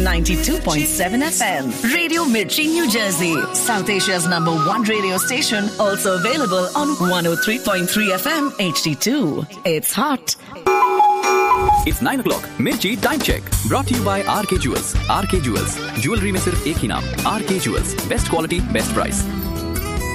92.7 FM. Radio Mirchi, New Jersey. South Asia's #1 radio station. Also available on 103.3 FM HD2. It's hot. It's 9 o'clock. Mirchi time check. Brought to you by RK Jewels. RK Jewels. Jewelry में सिर्फ एक ही नाम. RK Jewels. Best quality, best price.